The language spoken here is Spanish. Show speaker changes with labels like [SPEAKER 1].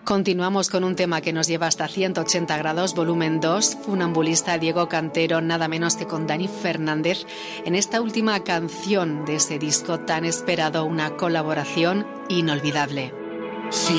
[SPEAKER 1] Continuamos con un tema que nos lleva hasta 180 grados, volumen 2, Funambulista, Diego Cantero, nada menos que con Dani Fernández, en esta última canción de ese disco tan esperado, una colaboración inolvidable.
[SPEAKER 2] Sí.